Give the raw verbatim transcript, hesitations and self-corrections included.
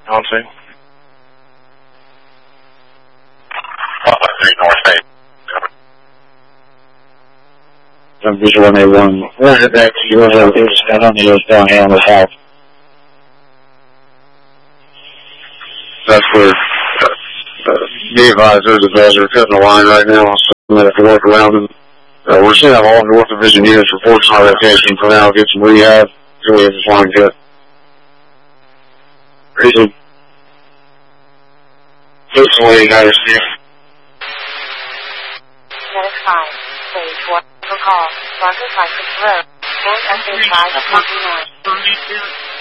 On two. I'm visual one A one. Where's it back to you? Where's it? There's I don't know what's going on with that. That's where, uh, be advised, there's a buzzer cutting the line right now, so I'm going to have to work around them. Uh, we're seeing all North Division units reports on our location for now, get some rehab, so we have this line cut. Reason. Looks the way you got us here. Medic five, stage one, for call, Barker Cypress Road, and S H five, copy north.